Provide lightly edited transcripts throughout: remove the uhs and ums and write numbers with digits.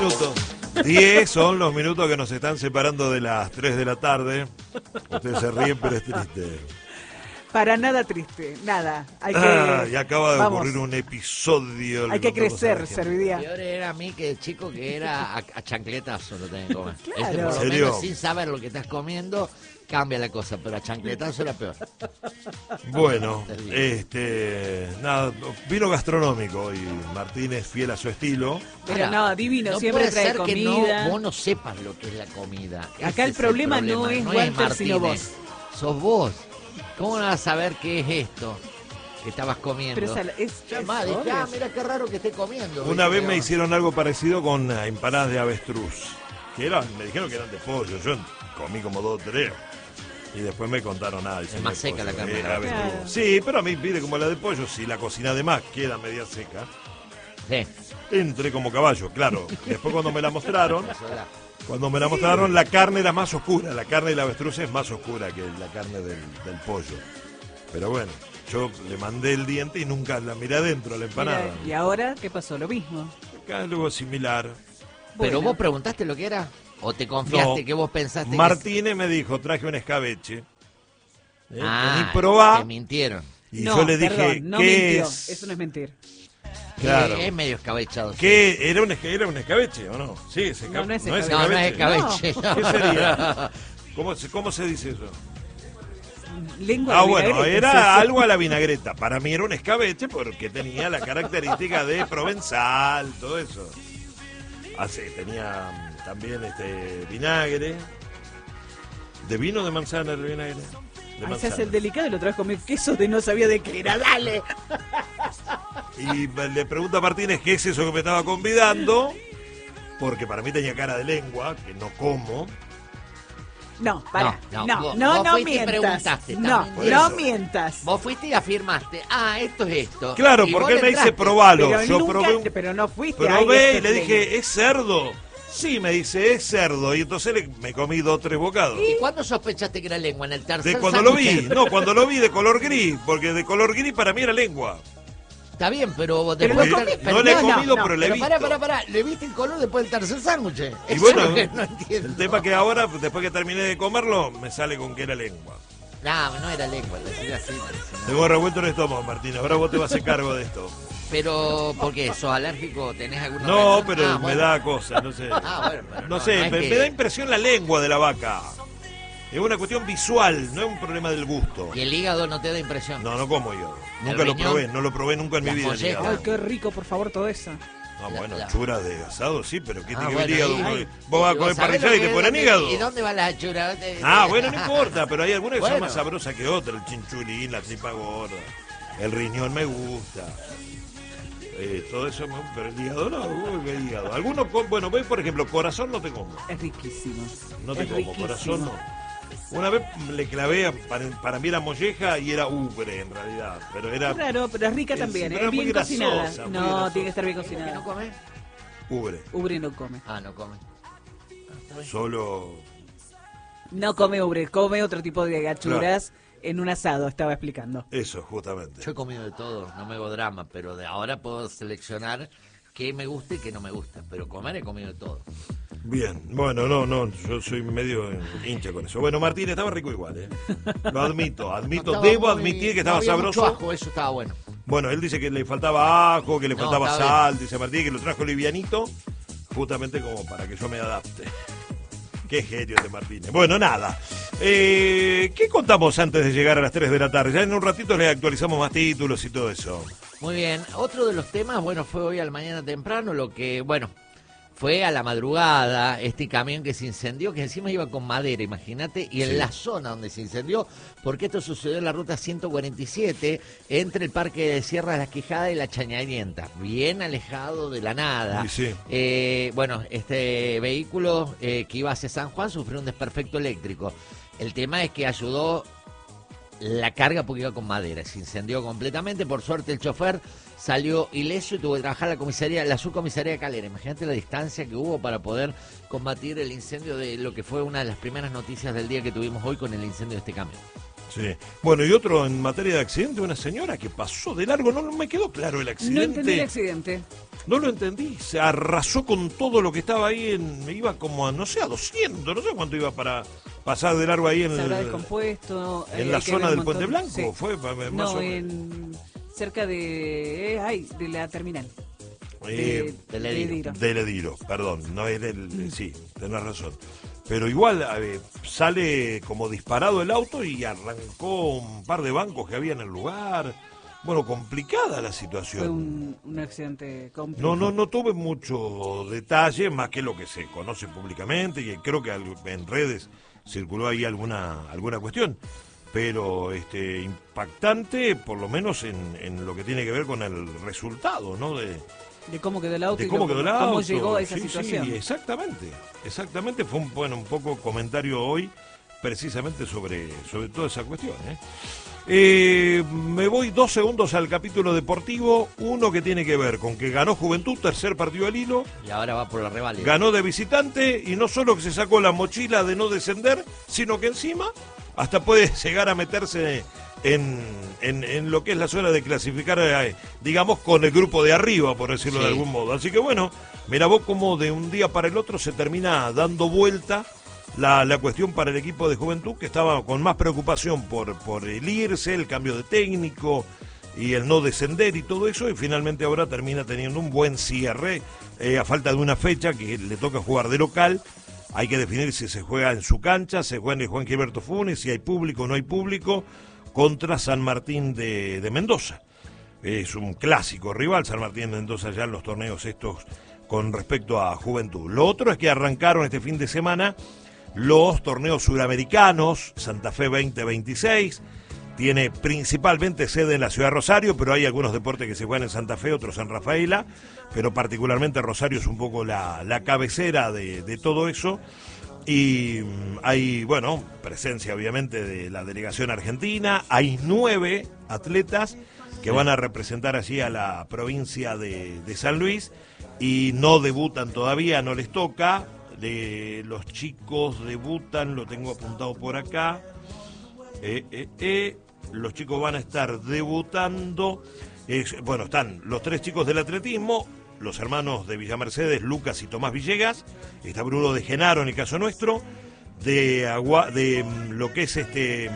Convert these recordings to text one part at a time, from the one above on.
minutos. 10 son los minutos que nos están separando de las 3 de la tarde. Ustedes se ríen, pero es triste. Para nada triste, nada. Hay que, y acaba de vamos, ocurrir un episodio. hay que crecer, Servidía. Peor era a mí que el chico que era a chancletazo lo tenía que comer. Claro. Por lo ¿En serio? menos sin saber lo que estás comiendo, cambia la cosa, pero a chancletazo era peor. Bueno, nada, vino gastronómico hoy. Martínez, fiel a su estilo. Pero Ahora, no, divino, no siempre puede trae ser que comida. vos no sepas lo que es la comida. Acá Ese el es problema no es Walter, sino Martínez. Sos vos. ¿Cómo no vas a saber qué es esto que estabas comiendo? Pero es Llamá, dije, mira qué raro que esté comiendo. Una vez Pero- me hicieron algo parecido con empanadas de avestruz. Me dijeron que eran de pollo. Yo comí como 2 o 3. Y después me contaron nada. Es más seca la carne. Avestruz. Claro. Sí, pero a mí pide como la de pollo. Si la cocina de más queda media seca. Sí. Entré como caballo, claro. Después cuando me la mostraron, Eso la carne era más oscura. La carne de la avestruz es más oscura que la carne del pollo. Pero bueno, yo le mandé el diente y nunca la miré adentro, la empanada. Mira, y ahora, ¿qué pasó? Lo mismo. Acá algo similar. ¿Pero Bueno. vos preguntaste lo que era? ¿O te confiaste que vos pensaste que... Martínez me dijo, traje un escabeche. Vení, Ah, probá. te mintieron. Y No, yo le dije, perdón, no ¿qué mintió. es? Eso no es mentir. Claro. Es medio escabechado. ¿Qué? ¿Era un escabeche o no? Sí, es No, no es escabeche. No, no es escabeche. ¿Qué sería? ¿Cómo se dice eso? Lengua de Bueno, vinagreta, era es eso. algo a la vinagreta. Para mí era un escabeche porque tenía la característica de provenzal, todo eso. Así, tenía también vinagre. ¿De vino o de manzana el vinagre? De Ahí se manzana. hace el delicado y lo traes con queso de no sabía de qué era. ¡Dale! Y le pregunto a Martínez qué es eso que me estaba convidando, porque para mí tenía cara de lengua, que no como. No, para. No, No, vos no, fuiste y mientas. preguntaste No, también. Por no eso. mientas. Vos fuiste y afirmaste, esto es esto. Claro, Y porque vos él me dice entraste. probalo. Pero Yo nunca, probé pero no fuiste ahí, probé y este le pleno. dije, ¿es cerdo? Sí, me dice, es cerdo. Y entonces me comí 2 o 3 bocados. ¿Y cuándo sospechaste que era lengua? ¿En el tercer De cuando lo sándwich? vi, no, cuando lo vi de color gris, porque de color gris para mí era lengua. Está bien, pero Pero después... no Porque comí- no le he no, comido, no, pero le he visto. Pará, ¿le viste el color después del tercer sándwich? Eso Y bueno, es lo que no entiendo. el tema que ahora, después que terminé de comerlo, me sale con que era lengua. No era lengua, decir así. parece, ¿no? Tengo revuelto el estómago, Martín. Ahora vos te vas a hacer cargo de esto. Pero, ¿por qué? ¿Sos alérgico? ¿Tenés alguna No, reacción? pero me bueno. da cosa, no sé. Bueno, pero No sé, es me que- da impresión la lengua de la vaca. Es una cuestión visual, no es un problema del gusto. ¿Y el hígado no te da impresión? No como yo. ¿El Nunca lo riñón? probé, no lo probé nunca en mi Las vida. el mollejas. hígado. Ay, qué rico, por favor, todo eso. No, bueno, La- chura de asado sí, pero ¿qué tiene que ver bueno, hígado? y- Vos vas a ¿y comer sabés parrillada y lo te que- ponen dónde- hígado. ¿Y dónde va la chura? Bueno, no importa, pero hay algunas que son Bueno. más sabrosas que otras. El chinchulín, la tripa gorda, el riñón me gusta. Todo eso, pero el hígado no, qué hígado. Algunos, bueno, voy por ejemplo, corazón no te como. Es riquísimo. No te Es como, riquísimo. corazón no. Una vez le clavé, para mí era molleja y era ubre en realidad, pero era Claro, pero es rica Sí, también, pero es es muy bien cocinada. grasosa, muy No, grasosa. tiene que estar bien ¿Por qué no cocinada. comes? ubre. Ubre no come. No come. Solo No come ubre, come otro tipo de gachuras en un asado, estaba explicando. eso, justamente. Yo he comido de todo, no me hago drama, pero de ahora puedo seleccionar qué me gusta y qué no me gusta. Pero comer he comido de todo. Bien, bueno, no, yo soy medio hincha con eso. Bueno, Martín, estaba rico igual, ¿eh? Lo admito, No estaba debo muy- admitir que no estaba había mucho sabroso. ajo, eso estaba bueno. Bueno, él dice que le faltaba ajo, que le No, faltaba está sal, dice Martín, que lo trajo livianito, justamente como para que yo me adapte. Qué genio de Martínez. Bueno, nada. ¿Qué contamos antes de llegar a las 3 de la tarde? Ya en un ratito le actualizamos más títulos y todo eso. Muy bien, otro de los temas, bueno, fue hoy al mañana temprano, lo que, bueno, fue a la madrugada este camión que se incendió, que encima iba con madera, imagínate, y en Sí. la zona donde se incendió, porque esto sucedió en la ruta 147, entre el Parque de Sierra de la Quijada y la Chañarienta, bien alejado de la nada. Sí, Bueno, este vehículo que iba hacia San Juan sufrió un desperfecto eléctrico. El tema es que ayudó la carga porque iba con madera, se incendió completamente. Por suerte el chofer salió ileso y tuvo que trabajar la subcomisaría de Calera. Imagínate la distancia que hubo para poder combatir el incendio de lo que fue una de las primeras noticias del día que tuvimos hoy con el incendio de este camión. Sí. Bueno, y otro en materia de accidente, una señora que pasó de largo, no me quedó claro el No accidente. entendí el accidente. No lo entendí, se arrasó con todo lo que estaba ahí, iba como a, no sé, a 200, no sé cuánto iba para pasar de largo ahí Se habrá descompuesto. en la zona del Puente Blanco, sí. fue más No, o menos. cerca de la terminal. Del Ediro. Del Ediro, perdón, no es sí, tenés razón. Pero igual sale como disparado el auto y arrancó un par de bancos que había en el lugar. Bueno, complicada la situación. Fue un accidente complicado. No tuve mucho detalle, más que lo que se conoce públicamente, y creo que en redes circuló ahí alguna cuestión. Pero impactante, por lo menos en lo que tiene que ver con el resultado, ¿no? De cómo quedó el auto y cómo cómo llegó a esa situación. Sí, exactamente. Fue un poco comentario hoy, precisamente sobre toda esa cuestión, Me voy 2 segundos al capítulo deportivo. Uno que tiene que ver con que ganó Juventud, tercer partido al hilo. Y ahora va por la reválida. Ganó de visitante y no solo que se sacó la mochila de no descender, sino que encima hasta puede llegar a meterse en lo que es la zona de clasificar, digamos, con el grupo de arriba, por decirlo de algún modo. Así que bueno, mira vos cómo de un día para el otro se termina dando vuelta la cuestión para el equipo de Juventud, que estaba con más preocupación por el irse, el cambio de técnico y el no descender y todo eso, y finalmente ahora termina teniendo un buen cierre, a falta de una fecha que le toca jugar de local. Hay que definir si se juega en su cancha, se juega en el Juan Gilberto Funes, si hay público o no hay público, contra San Martín de Mendoza. Es un clásico rival, San Martín de Mendoza, ya en los torneos estos con respecto a Juventud. Lo otro es que arrancaron este fin de semana los torneos suramericanos, Santa Fe 2026, tiene principalmente sede en la ciudad de Rosario, pero hay algunos deportes que se juegan en Santa Fe, otros en Rafaela, pero particularmente Rosario es un poco la cabecera de todo eso. Y hay, bueno, presencia obviamente de la delegación argentina, hay 9 atletas que van a representar allí a la provincia de San Luis y no debutan todavía, no les toca. Los chicos debutan, lo tengo apuntado por acá. Los chicos van a estar debutando. Bueno, están los 3 chicos del atletismo, los hermanos de Villa Mercedes, Lucas y Tomás Villegas. Está Bruno de Genaro en el caso nuestro. De lo que es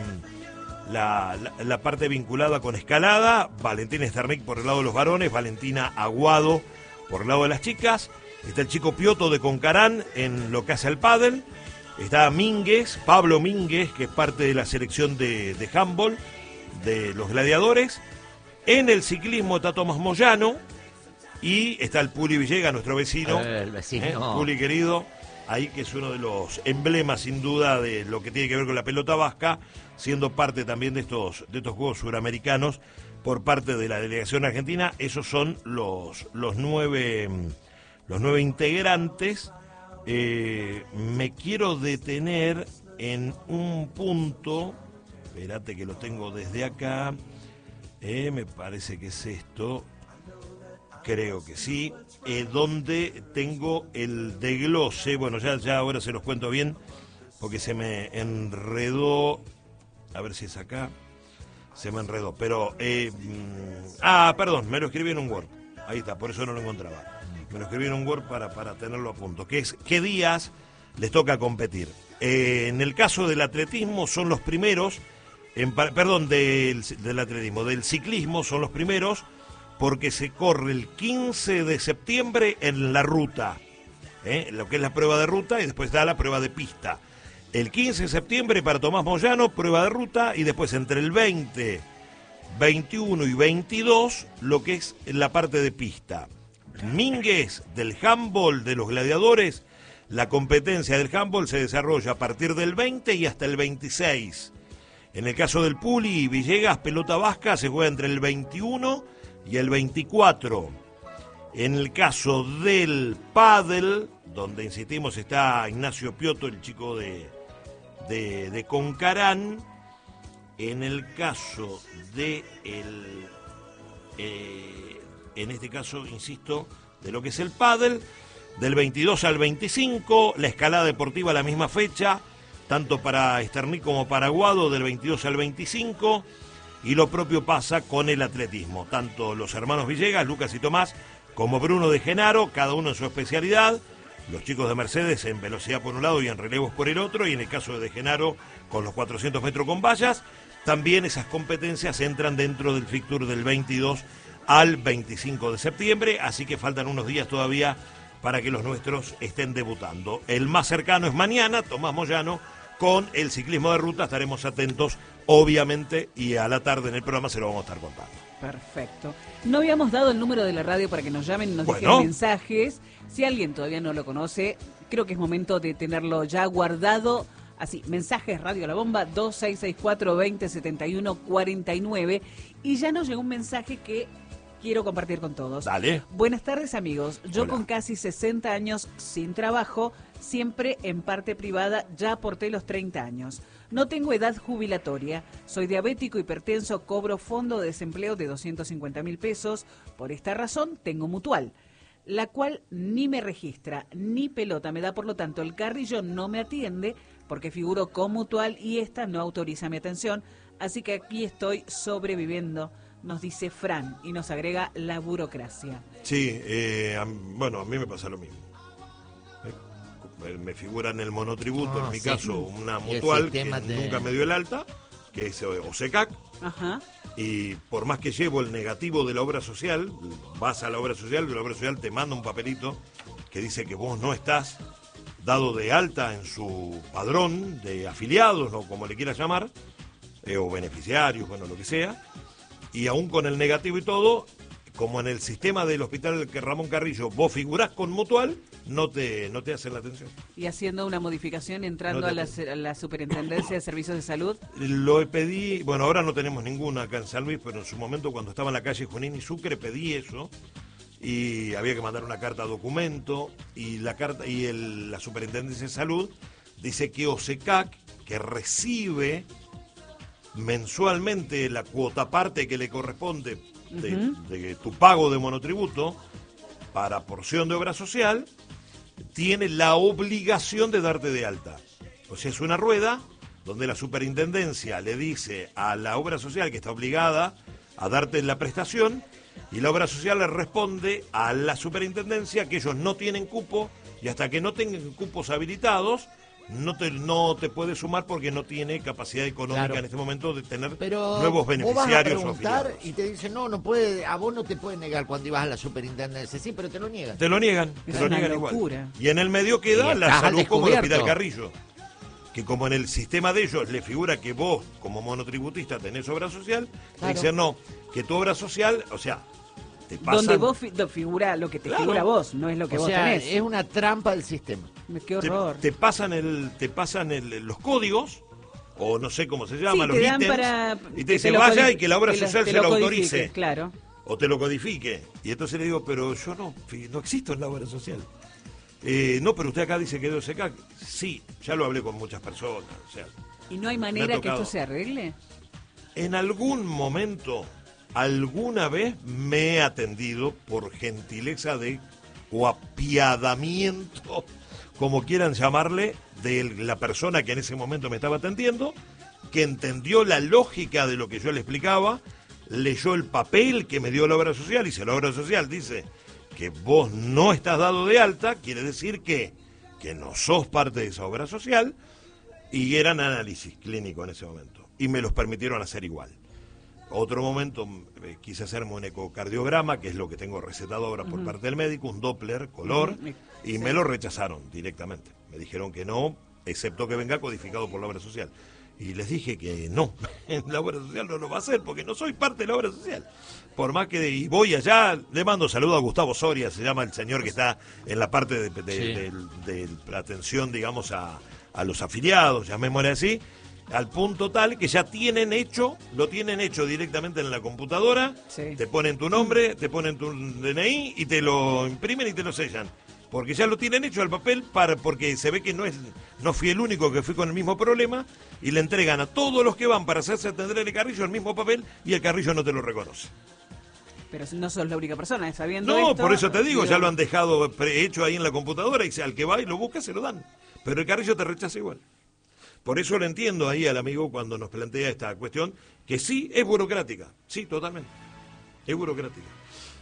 la parte vinculada con escalada, Valentín Sternik por el lado de los varones, Valentina Aguado por el lado de las chicas. Está el chico Pioto de Concarán en lo que hace al pádel. Está Mínguez, Pablo Mínguez, que es parte de la selección de handball de los gladiadores. En el ciclismo está Tomás Moyano. Y está el Puli Villegas, nuestro vecino. El vecino. Puli querido, ahí que es uno de los emblemas sin duda de lo que tiene que ver con la pelota vasca, siendo parte también de estos Juegos Suramericanos por parte de la delegación argentina. Esos son los 9 integrantes. Me quiero detener en un punto, espérate que lo tengo desde acá, me parece que es esto, creo que sí, donde tengo el desglose. Bueno, ya ahora se los cuento bien, porque se me enredó, a ver si es acá, se me enredó, pero, perdón, me lo escribí en un Word, ahí está, por eso no lo encontraba. Me lo escribí en un Word para tenerlo a punto, que es qué días les toca competir. En el caso del atletismo son los primeros, del atletismo, del ciclismo son los primeros, porque se corre el 15 de septiembre en la ruta, lo que es la prueba de ruta, y después da la prueba de pista. El 15 de septiembre para Tomás Moyano, prueba de ruta, y después entre el 20, 21 y 22, lo que es la parte de pista. Mínguez, del handball de los gladiadores, la competencia del handball se desarrolla a partir del 20 y hasta el 26. En el caso del Puli y Villegas, pelota vasca, se juega entre el 21 y el 24. En el caso del pádel, donde insistimos está Ignacio Pioto, el chico de Concarán. En el caso de en este caso, insisto, de lo que es el pádel, del 22 al 25, la escalada deportiva la misma fecha, tanto para Esterní como para Aguado, del 22 al 25, y lo propio pasa con el atletismo, tanto los hermanos Villegas, Lucas y Tomás, como Bruno de Genaro, cada uno en su especialidad. Los chicos de Mercedes en velocidad por un lado y en relevos por el otro, y en el caso de Genaro con los 400 metros con vallas. También esas competencias entran dentro del fixture del 22 al 25 de septiembre, así que faltan unos días todavía para que los nuestros estén debutando. El más cercano es mañana, Tomás Moyano, con el ciclismo de ruta. Estaremos atentos, obviamente, y a la tarde en el programa se lo vamos a estar contando. Perfecto. No habíamos dado el número de la radio para que nos llamen y nos dejen mensajes. Si alguien todavía no lo conoce, creo que es momento de tenerlo ya guardado. Así, mensajes Radio La Bomba 2664-2071-49. Y ya nos llegó un mensaje que quiero compartir con todos. Dale. Buenas tardes, amigos. Yo Hola. con casi 60 años sin trabajo, siempre en parte privada, ya aporté los 30 años. No tengo edad jubilatoria, soy diabético, hipertenso, cobro fondo de desempleo de 250.000 pesos. Por esta razón tengo mutual, la cual ni me registra, ni pelota me da, por lo tanto el Carrillo no me atiende porque figuro con mutual y esta no autoriza mi atención, así que aquí estoy sobreviviendo, nos dice Fran, y nos agrega la burocracia. Sí, bueno, a mí me pasa lo mismo. Me figura en el monotributo, en mi caso, una mutual que nunca me dio el alta, que es OSECAC. Ajá. Y por más que llevo el negativo de la obra social, vas a la obra social y la obra social te manda un papelito que dice que vos no estás dado de alta en su padrón de afiliados, o como le quieras llamar, o beneficiarios, bueno, lo que sea. Y aún con el negativo y todo, como en el sistema del hospital Ramón Carrillo vos figurás con mutual, no te hacen la atención. Y haciendo una modificación, entrando a la Superintendencia de Servicios de Salud. Lo pedí, bueno, ahora no tenemos ninguna acá en San Luis, pero en su momento cuando estaba en la calle Junín y Sucre pedí eso, y había que mandar una carta documento, y la Superintendencia de Salud dice que OSECAC, que recibe mensualmente la cuota parte que le corresponde de tu pago de monotributo para porción de obra social, tiene la obligación de darte de alta. O sea, es una rueda donde la superintendencia le dice a la obra social que está obligada a darte la prestación, y la obra social le responde a la superintendencia que ellos no tienen cupo, y hasta que no tengan cupos habilitados no te puede sumar porque no tiene capacidad económica en este momento de tener nuevos beneficiarios. Vos vas a preguntar y te dicen, no puede, a vos no te pueden negar cuando ibas a la superintendencia. Sí, pero te lo niegan. Te lo niegan, es te lo una niegan locura. Igual. Y en el medio queda la salud como el Hospital Carrillo, que como en el sistema de ellos le figura que vos como monotributista tenés obra social, te dicen no, que tu obra social, o sea, te pasan... Donde vos figura lo que te figura vos, no es lo que vos tenés. Es una trampa del sistema. Qué horror. Te pasan los códigos, o no sé cómo se llama, los te ítems, y te dicen vaya y que la obra social se lo autorice. Claro. O te lo codifique. Y entonces le digo, pero yo no existo en la obra social. No, pero usted acá dice que es de OSECAC. Sí, ya lo hablé con muchas personas. O sea, ¿y no hay manera que esto se arregle? En algún momento, alguna vez me he atendido por gentileza o apiadamiento, como quieran llamarle, de la persona que en ese momento me estaba atendiendo, que entendió la lógica de lo que yo le explicaba, leyó el papel que me dio la obra social, y si la obra social dice que vos no estás dado de alta, quiere decir que no sos parte de esa obra social, y eran análisis clínico en ese momento, y me los permitieron hacer igual. Otro momento quise hacerme un ecocardiograma, que es lo que tengo recetado ahora por parte del médico, un Doppler, color, y me lo rechazaron directamente. Me dijeron que no, excepto que venga codificado por la obra social. Y les dije que no, en la obra social no lo va a hacer, porque no soy parte de la obra social. Por más que y voy allá, le mando saludo a Gustavo Soria, se llama el señor que está en la parte de la atención, digamos, a los afiliados, llamémosle así, al punto tal que ya lo tienen hecho directamente en la computadora, te ponen tu nombre, te ponen tu DNI y te lo imprimen y te lo sellan. Porque ya lo tienen hecho al papel, porque se ve que no fui el único que fui con el mismo problema, y le entregan a todos los que van para hacerse atender el Carrillo el mismo papel, y el Carrillo no te lo reconoce. Pero no sos la única persona, sabiendo esto... No, por eso te digo, ya lo han dejado hecho ahí en la computadora, y al que va y lo busca se lo dan. Pero el Carrillo te rechaza igual. Por eso lo entiendo ahí al amigo cuando nos plantea esta cuestión, que sí es burocrática, sí, totalmente, es burocrática.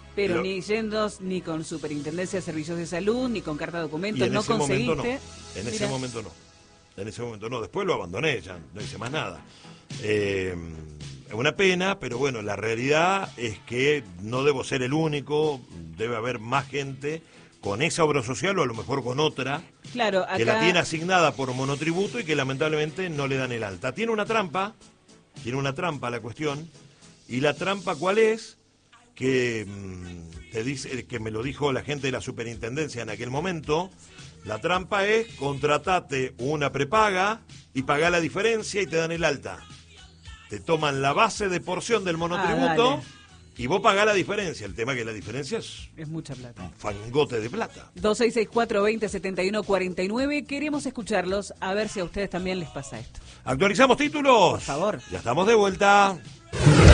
Pero ni yendo, ni con Superintendencia de Servicios de Salud, ni con carta de documento, no conseguiste. En ese momento no. En ese momento no. Después lo abandoné, ya no hice más nada. Es una pena, pero bueno, la realidad es que no debo ser el único, debe haber más gente con esa obra social o a lo mejor con otra, claro, acá... que la tiene asignada por monotributo y que lamentablemente no le dan el alta. Tiene una trampa la cuestión, y la trampa ¿cuál es? Que te dice, que me lo dijo la gente de la superintendencia en aquel momento. La trampa es contratate una prepaga y pagá la diferencia y te dan el alta. Te toman la base de porción del monotributo y vos pagás la diferencia. El tema es que la diferencia es mucha plata. Un fangote de plata. 2664-2071-49. Queremos escucharlos, a ver si a ustedes también les pasa esto. ¿Actualizamos títulos? Por favor. Ya estamos de vuelta.